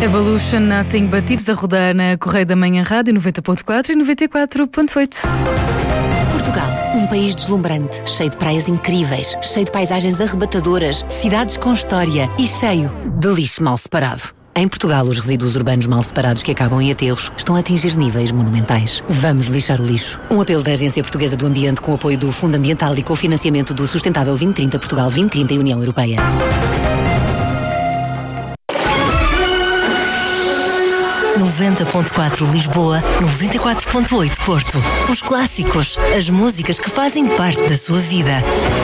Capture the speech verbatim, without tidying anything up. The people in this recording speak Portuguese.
Evolution, Nothing But Thieves, a rodar na Correio da Manhã Rádio noventa ponto quatro e noventa e quatro ponto oito. Portugal, um país deslumbrante, cheio de praias incríveis, cheio de paisagens arrebatadoras, cidades com história e cheio de lixo mal separado. Em Portugal, os resíduos urbanos mal separados que acabam em aterros estão a atingir níveis monumentais. Vamos lixar o lixo. Um apelo da Agência Portuguesa do Ambiente com o apoio do Fundo Ambiental e com o financiamento do Sustentável vinte trinta Portugal vinte trinta e União Europeia. noventa ponto quatro Lisboa, noventa e quatro ponto oito Porto. Os clássicos, as músicas que fazem parte da sua vida.